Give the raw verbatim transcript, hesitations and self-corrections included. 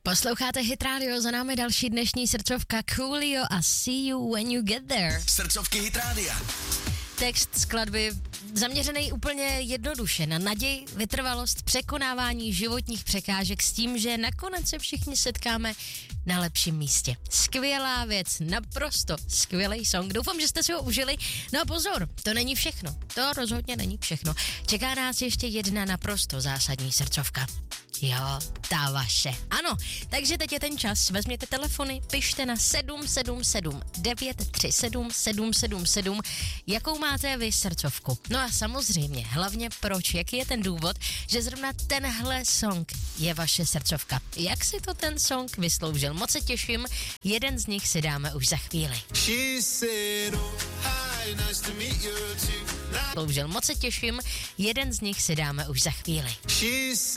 Posloucháte Hit Radio, za námi další dnešní srdcovka Coolio a See You When You Get There. Srdcovky Hit Radia. Text skladby zaměřený úplně jednoduše na naději, vytrvalost, překonávání životních překážek s tím, že nakonec se všichni setkáme na lepším místě. Skvělá věc, naprosto skvělý song. Doufám, že jste si ho užili. No a pozor, to není všechno. To rozhodně není všechno. Čeká nás ještě jedna naprosto zásadní srdcovka. Jo, ta vaše. Ano, takže teď je ten čas. Vezměte telefony, pište na sedm sedm sedm devět tři sedm sedm sedm sedm, jakou máte vy srdcovku. No a samozřejmě, hlavně proč, jaký je ten důvod, že zrovna tenhle song je vaše srdcovka. Jak si to ten song vysloužil? Moc se těším, jeden z nich si dáme už za chvíli. Sloužil, moc se těším, jeden z nich si dáme už za chvíli.